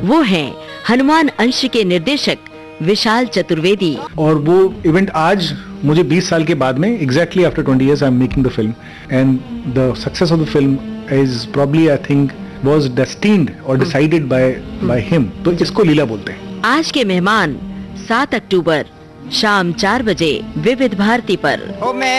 वो हैं हनुमान अंश के निर्देशक विशाल चतुर्वेदी। और वो इवेंट आज मुझे 20 साल के बाद में exactly after 20 years I am making the film and the success of the film is probably I think was destined और डिसाइडेड बाय हिम। तो इसको लीला बोलते हैं। आज के मेहमान 7 अक्टूबर शाम 4 बजे विविध भारती पर।